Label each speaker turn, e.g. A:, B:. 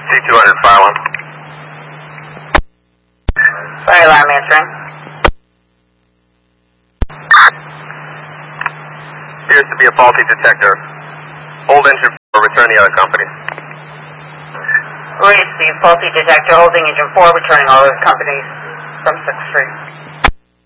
A: C200, fire alarm.
B: Fire alarm answering.
A: Appears to be a faulty detector. Hold engine 4, return the other companies.
B: Receive faulty detector, holding engine 4, returning all other companies from 6th Street.